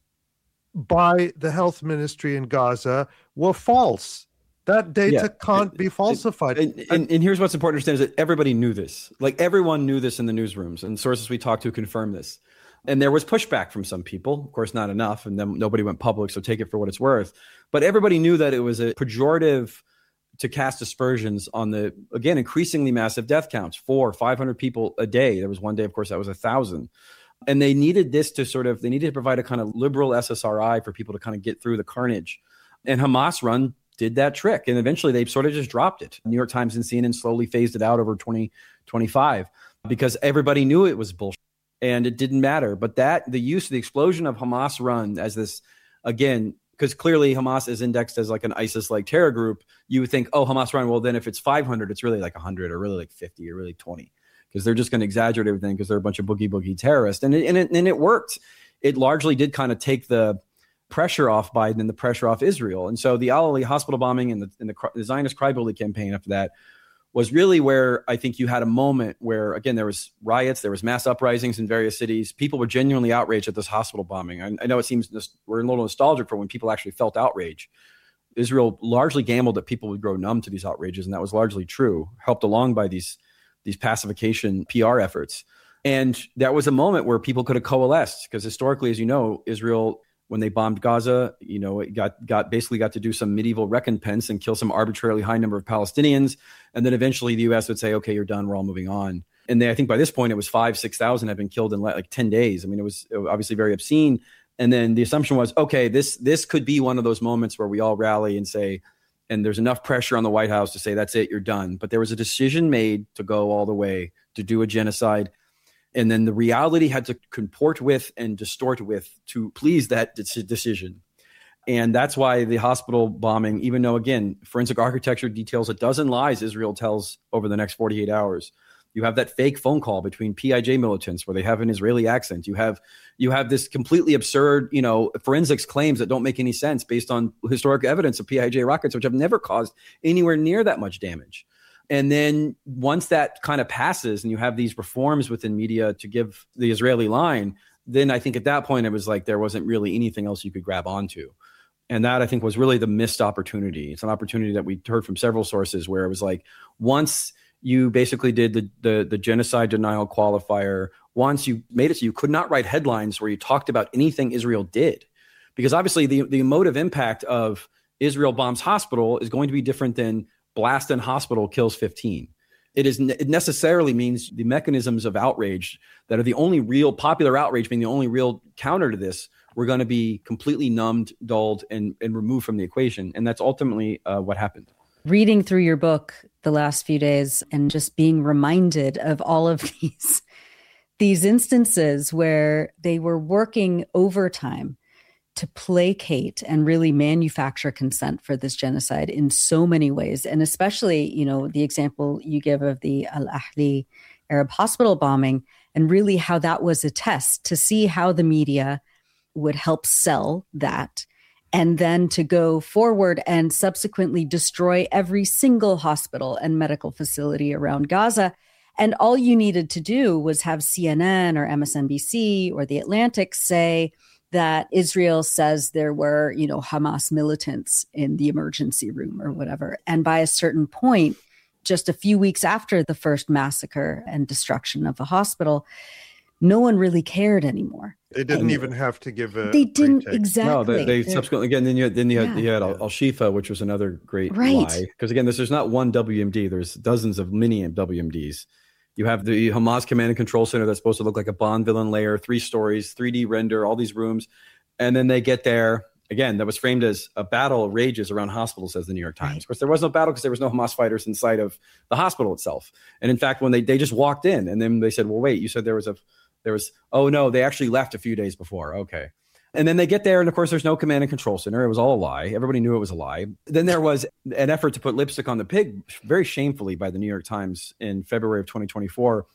by the health ministry in Gaza were false. That data yeah. can't and, be falsified. And, and, and, and here's what's important to understand is that everybody knew this. Like everyone knew this in the newsrooms, and sources we talked to confirm this. And there was pushback from some people, of course, not enough. And then nobody went public, so take it for what it's worth. But everybody knew that it was a pejorative to cast aspersions on the, again, increasingly massive death counts, four, five hundred people a day. There was one day, of course, that was a thousand. And they needed this to sort of, they needed to provide a kind of liberal S S R I for people to kind of get through the carnage. And Hamas run did that trick. And eventually they sort of just dropped it. New York Times and C N N slowly phased it out over twenty twenty-five because everybody knew it was bullshit and it didn't matter. But that, the use, the explosion of Hamas run as this, again, because clearly Hamas is indexed as like an ISIS-like terror group, you would think, oh, Hamas run, well, then if it's five hundred, it's really like one hundred or really like fifty or really twenty. Because they're just going to exaggerate everything because they're a bunch of boogie boogie terrorists. And it, and, it, and it worked. It largely did kind of take the pressure off Biden and the pressure off Israel. And so the Al-Ali hospital bombing and the, and the, the Zionist crybaby campaign after that was really where I think you had a moment where, again, there was riots, there was mass uprisings in various cities. People were genuinely outraged at this hospital bombing. I, I know it seems we're a little nostalgic for when people actually felt outrage. Israel largely gambled that people would grow numb to these outrages, and that was largely true, helped along by these these pacification P R efforts. And that was a moment where people could have coalesced because historically, as you know, Israel, when they bombed Gaza, you know, it got, got basically got to do some medieval recompense and kill some arbitrarily high number of Palestinians. And then eventually the U S would say, okay, you're done. We're all moving on. And they, I think by this point, it was five, six thousand had been killed in like ten days. I mean, it was obviously very obscene. And then the assumption was, okay, this, this could be one of those moments where we all rally and say, and there's enough pressure on the White House to say, that's it, you're done. But there was a decision made to go all the way, to do a genocide. And then the reality had to comport with and distort with to please that de- decision. And that's why the hospital bombing, even though, again, forensic architecture details a dozen lies Israel tells over the next forty-eight hours. You have that fake phone call between P I J militants where they have an Israeli accent. You have you have this completely absurd, you know, forensics claims that don't make any sense based on historic evidence of P I J rockets, which have never caused anywhere near that much damage. And then once that kind of passes and you have these reforms within media to give the Israeli line, then I think at that point it was like there wasn't really anything else you could grab onto. And that, I think, was really the missed opportunity. It's an opportunity that we heard from several sources where it was like once you basically did the, the the genocide denial qualifier, once you made it so you could not write headlines where you talked about anything Israel did. Because obviously the, the emotive impact of Israel bombs hospital is going to be different than blast in hospital kills fifteen. It is it necessarily means the mechanisms of outrage that are the only real popular outrage being the only real counter to this, we're going to be completely numbed, dulled, and, and removed from the equation. And that's ultimately uh, what happened. Reading through your book the last few days and just being reminded of all of these, these instances where they were working overtime to placate and really manufacture consent for this genocide in so many ways. And especially, you know, the example you give of the Al-Ahli Arab hospital bombing and really how that was a test to see how the media would help sell that. And then to go forward and subsequently destroy every single hospital and medical facility around Gaza. And all you needed to do was have C N N or M S N B C or The Atlantic say that Israel says there were, you know, Hamas militants in the emergency room or whatever. And by a certain point, just a few weeks after the first massacre and destruction of a hospital, no one really cared anymore. They didn't and even have to give a. They didn't retake. exactly. No, they, they subsequently again. Then you had, then you had, yeah. you had Al Shifa, which was another great right. lie. Because again, this, there's not one W M D. There's dozens of mini W M Ds. You have the Hamas Command and Control Center that's supposed to look like a Bond villain lair, three stories, three D render, all these rooms, and then they get there. Again, that was framed as a battle rages around hospitals, says the New York Times. Right. Of course, there was no battle because there was no Hamas fighters inside of the hospital itself. And in fact, when they they just walked in, and then they said, "Well, wait, you said there was a." There was, oh no, they actually left a few days before. Okay. And then they get there, and of course, there's no command and control center. It was all a lie. Everybody knew it was a lie. Then there was an effort to put lipstick on the pig, very shamefully by the New York Times in February of twenty twenty-four,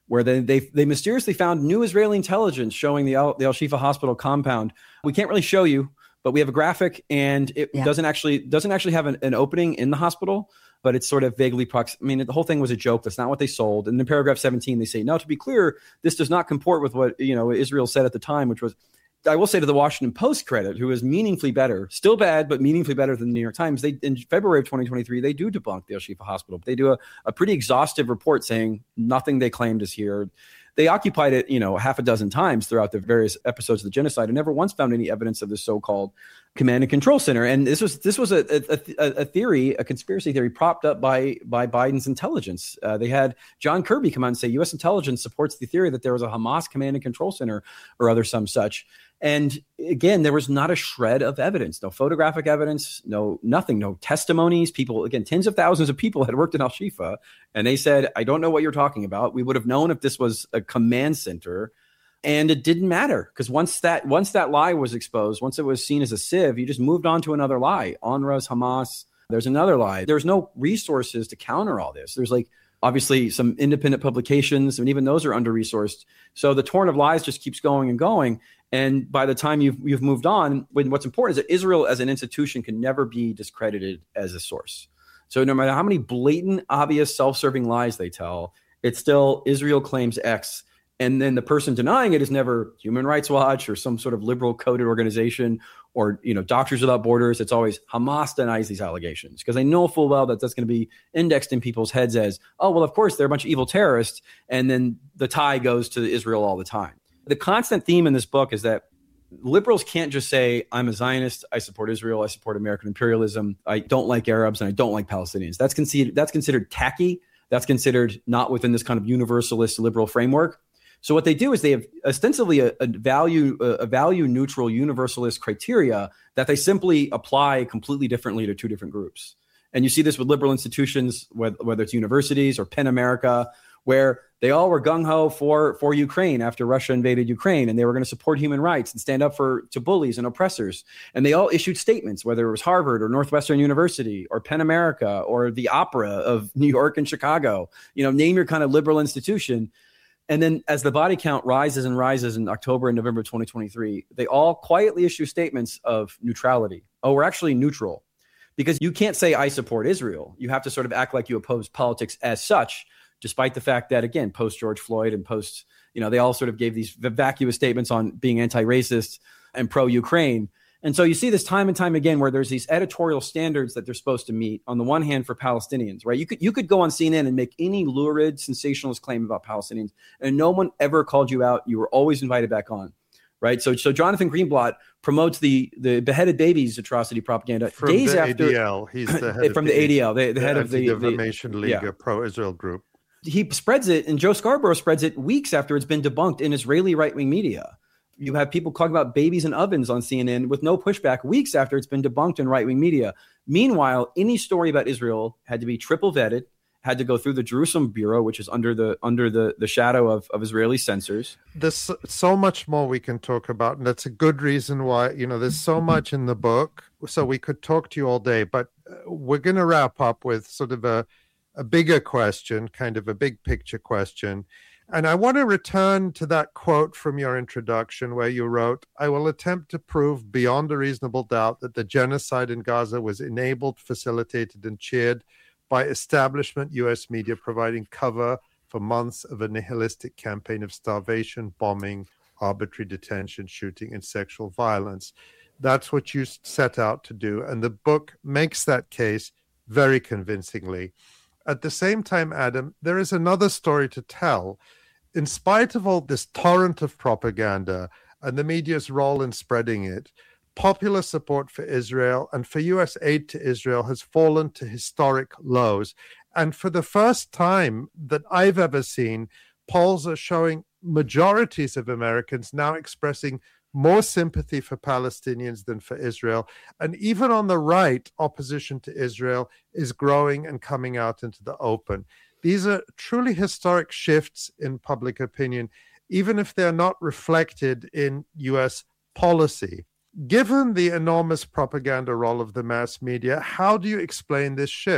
where they they, they mysteriously found new Israeli intelligence showing the Al, the Al-Shifa hospital compound. We can't really show you, but we have a graphic, and it yeah. doesn't actually doesn't actually have an, an opening in the hospital, but it's sort of vaguely prox. I mean, the whole thing was a joke. That's not what they sold. And in paragraph seventeen, they say, now, to be clear, this does not comport with what, you know, Israel said at the time, which was, I will say to the Washington Post credit, who is meaningfully better, still bad, but meaningfully better than the New York Times. They, in February of twenty twenty-three, they do debunk the Al-Shifa hospital. They do a, a pretty exhaustive report saying nothing they claimed is here. They occupied it, you know, half a dozen times throughout the various episodes of the genocide and never once found any evidence of the so-called command and control center. And this was this was a, a, a theory, a conspiracy theory propped up by by Biden's intelligence. Uh, they had John Kirby come out and say U S intelligence supports the theory that there was a Hamas command and control center or other some such. And again, there was not a shred of evidence, no photographic evidence, no nothing, no testimonies. People, again, tens of thousands of people had worked in Al-Shifa, and they said, I don't know what you're talking about. We would have known if this was a command center. And it didn't matter, because once that once that lie was exposed, once it was seen as a sieve, you just moved on to another lie. UNRWA's, Hamas, there's another lie. There's no resources to counter all this. There's like, obviously, some independent publications, and even those are under-resourced. So the torrent of lies just keeps going and going. And by the time you've you've moved on, when what's important is that Israel as an institution can never be discredited as a source. So no matter how many blatant, obvious, self-serving lies they tell, it's still Israel claims X. And then the person denying it is never Human Rights Watch or some sort of liberal coded organization or, you know, Doctors Without Borders. It's always Hamas denies these allegations, because they know full well that that's going to be indexed in people's heads as, oh, well, of course, they're a bunch of evil terrorists. And then the tie goes to Israel all the time. The constant theme in this book is that liberals can't just say, I'm a Zionist, I support Israel, I support American imperialism, I don't like Arabs, and I don't like Palestinians. That's considered, that's considered tacky. That's considered not within this kind of universalist liberal framework. So what they do is they have ostensibly a, a value a value neutral universalist criteria that they simply apply completely differently to two different groups. And you see this with liberal institutions, whether, whether it's universities or PEN America, where they all were gung-ho for, for Ukraine after Russia invaded Ukraine, and they were going to support human rights and stand up for to bullies and oppressors. And they all issued statements, whether it was Harvard or Northwestern University or PEN America or the Opera of New York and Chicago. You know, name your kind of liberal institution. And then as the body count rises and rises in October and November twenty twenty-three, they all quietly issue statements of neutrality. Oh, we're actually neutral. Because you can't say, I support Israel. You have to sort of act like you oppose politics as such, despite the fact that, again, post-George Floyd and post, you know, they all sort of gave these vacuous statements on being anti-racist and pro-Ukraine. And so you see this time and time again where there's these editorial standards that they're supposed to meet, on the one hand, for Palestinians, right? You could you could go on C N N and make any lurid, sensationalist claim about Palestinians, and no one ever called you out. You were always invited back on, right? So so Jonathan Greenblatt promotes the the beheaded babies atrocity propaganda from days the after. A D L. He's the head from of the A D L, the, the, the head of the Anti-Defamation League, yeah. a pro-Israel group. He spreads it, and Joe Scarborough spreads it weeks after it's been debunked in Israeli right-wing media. You have people talking about babies in ovens on C N N with no pushback weeks after it's been debunked in right-wing media. Meanwhile, any story about Israel had to be triple vetted, had to go through the Jerusalem Bureau, which is under the under the, the shadow of, of Israeli censors. There's so much more we can talk about, and that's a good reason why, you know, there's so much in the book, so we could talk to you all day, but we're going to wrap up with sort of a, a bigger question, kind of a big picture question. And I want to return to that quote from your introduction where you wrote, I will attempt to prove beyond a reasonable doubt that the genocide in Gaza was enabled, facilitated, and cheered by establishment U S media providing cover for months of a nihilistic campaign of starvation, bombing, arbitrary detention, shooting, and sexual violence. That's what you set out to do. And the book makes that case very convincingly. At the same time, Adam, there is another story to tell. In spite of all this torrent of propaganda and the media's role in spreading it, popular support for Israel and for U S aid to Israel has fallen to historic lows. And for the first time that I've ever seen, polls are showing majorities of Americans now expressing more sympathy for Palestinians than for Israel. And even on the right, opposition to Israel is growing and coming out into the open. These are truly historic shifts in public opinion, even if they're not reflected in U S policy. Given the enormous propaganda role of the mass media, how do you explain this shift?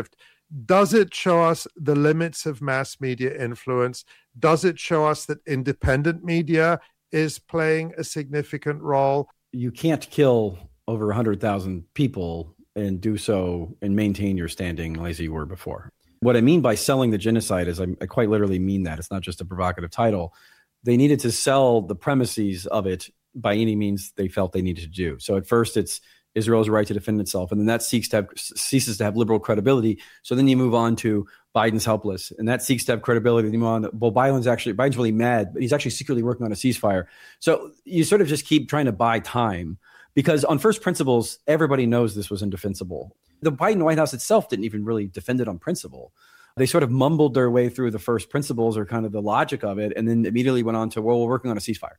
Does it show us the limits of mass media influence? Does it show us that independent media is playing a significant role? You can't kill over one hundred thousand people and do so and maintain your standing as you were before. What I mean by selling the genocide is I, I quite literally mean that. It's not just a provocative title. They needed to sell the premises of it by any means they felt they needed to do. So at first it's Israel's right to defend itself. And then that seeks to have, ceases to have liberal credibility. So then you move on to Biden's helpless, and that seeks to have credibility. Then you move on to, well, Biden's actually, Biden's really mad, but he's actually secretly working on a ceasefire. So you sort of just keep trying to buy time because on first principles, everybody knows this was indefensible. The Biden White House itself didn't even really defend it on principle. They sort of mumbled their way through the first principles or kind of the logic of it, and then immediately went on to, well, we're working on a ceasefire.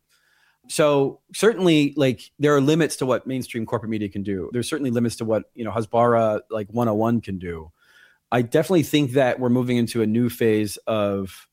So certainly, like, there are limits to what mainstream corporate media can do. There's certainly limits to what, you know, Hasbara like one oh one can do. I definitely think that we're moving into a new phase of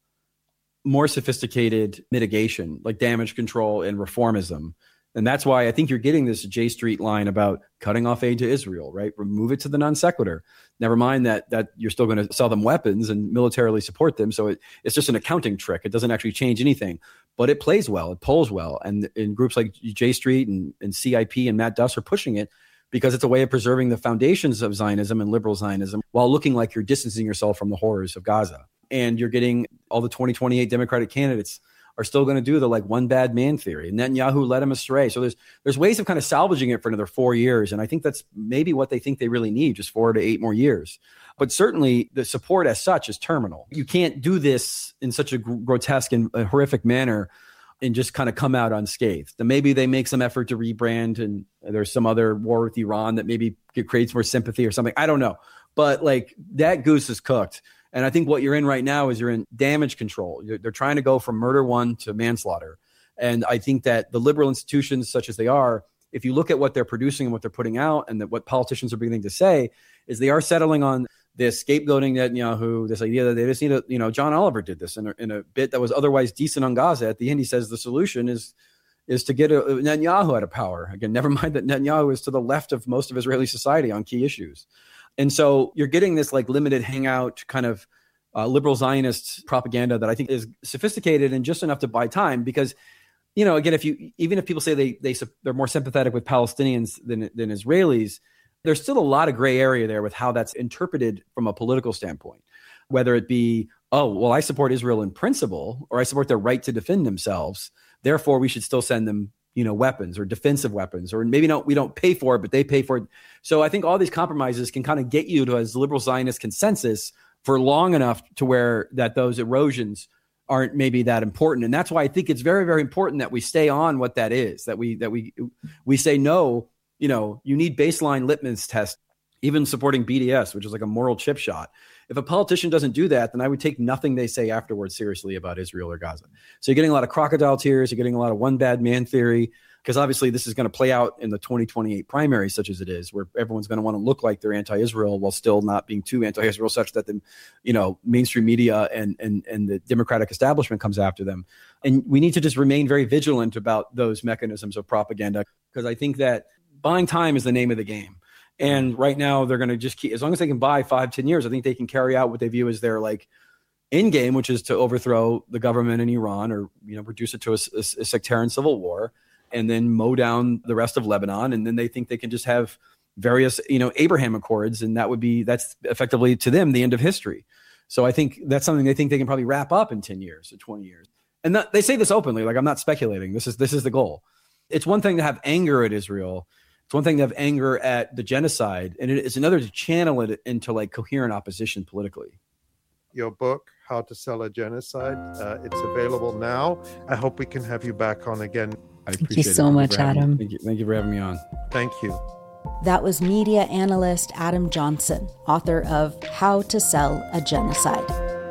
more sophisticated mitigation, like damage control and reformism. And that's why I think you're getting this J Street line about cutting off aid to Israel, right? Remove it to the non sequitur. Never mind that that you're still going to sell them weapons and militarily support them. So it, it's just an accounting trick. It doesn't actually change anything, but it plays well. It polls well. And in groups like J Street and, and C I P and Matt Duss are pushing it because it's a way of preserving the foundations of Zionism and liberal Zionism while looking like you're distancing yourself from the horrors of Gaza. And you're getting all the twenty twenty-eight Democratic candidates are still going to do the like one bad man theory. Netanyahu led him astray. So there's there's ways of kind of salvaging it for another four years. And I think that's maybe what they think they really need, just four to eight more years. But certainly the support as such is terminal. You can't do this in such a grotesque and a horrific manner and just kind of come out unscathed. And maybe they make some effort to rebrand and there's some other war with Iran that maybe creates more sympathy or something. I don't know. But like that goose is cooked. And I think what you're in right now is you're in damage control. You're, they're trying to go from murder one to manslaughter. And I think that the liberal institutions, such as they are, if you look at what they're producing and what they're putting out and that what politicians are beginning to say, is they are settling on this scapegoating Netanyahu, this idea that they just need a, you know, John Oliver did this in a, in a bit that was otherwise decent on Gaza. At the end, he says the solution is is to get a, a Netanyahu out of power. Again, never mind that Netanyahu is to the left of most of Israeli society on key issues. And so you're getting this like limited hangout kind of uh, liberal Zionist propaganda that I think is sophisticated and just enough to buy time because, you know, again, if you even if people say they, they, they're more sympathetic with Palestinians than, than Israelis, there's still a lot of gray area there with how that's interpreted from a political standpoint, whether it be, oh, well, I support Israel in principle or I support their right to defend themselves. Therefore, we should still send them, you know, weapons or defensive weapons, or maybe not, we don't pay for it, but they pay for it. So I think all these compromises can kind of get you to a liberal Zionist consensus for long enough to where that those erosions aren't maybe that important. And that's why I think it's very, very important that we stay on what that is, that we, that we, we say, no, you know, you need baseline litmus test, even supporting B D S, which is like a moral chip shot. If a politician doesn't do that, then I would take nothing they say afterwards seriously about Israel or Gaza. So you're getting a lot of crocodile tears. You're getting a lot of one bad man theory, because obviously this is going to play out in the twenty twenty-eight primary, such as it is, where everyone's going to want to look like they're anti-Israel while still not being too anti-Israel, such that the, you know, mainstream media and and and the Democratic establishment comes after them. And we need to just remain very vigilant about those mechanisms of propaganda, because I think that buying time is the name of the game. And right now they're going to just keep, as long as they can buy five, ten years, I think they can carry out what they view as their like end game, which is to overthrow the government in Iran or, you know, reduce it to a, a, a sectarian civil war and then mow down the rest of Lebanon. And then they think they can just have various, you know, Abraham Accords. And that would be, that's effectively to them, the end of history. So I think that's something they think they can probably wrap up in ten years or twenty years. And that, they say this openly, like, I'm not speculating. This is, this is the goal. It's one thing to have anger at Israel. It's one thing to have anger at the genocide, and it's another to channel it into like coherent opposition politically. Your book, How to Sell a Genocide, uh, it's available now. I hope we can have you back on again. I appreciate Thank you so it. much, Adam. Thank you. Thank you for having me on. Thank you. That was media analyst Adam Johnson, author of How to Sell a Genocide.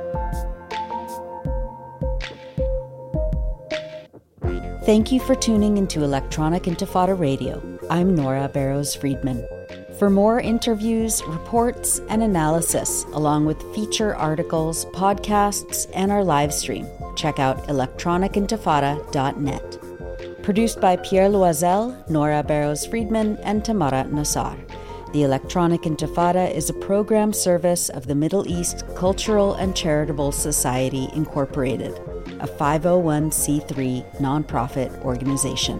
Thank you for tuning into Electronic Intifada Radio. I'm Nora Barrows-Friedman. For more interviews, reports, and analysis, along with feature articles, podcasts, and our live stream, check out electronic intifada dot net. Produced by Pierre Loisel, Nora Barrows-Friedman, and Tamara Nassar. The Electronic Intifada is a program service of the Middle East Cultural and Charitable Society, Incorporated, a five oh one c three nonprofit organization.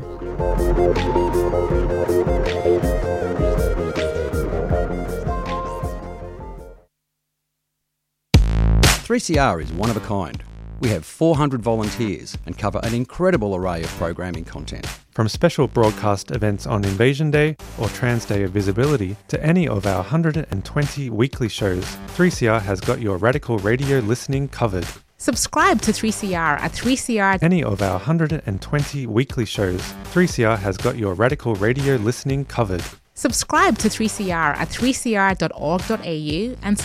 three C R is one of a kind. We have four hundred volunteers and cover an incredible array of programming content. From special broadcast events on Invasion Day or Trans Day of Visibility to any of our one hundred twenty weekly shows, three C R has got your radical radio listening covered. Subscribe to three C R at three C R. Any of our one hundred twenty weekly shows, three C R has got your radical radio listening covered. Subscribe to three C R at three c r dot org dot a u and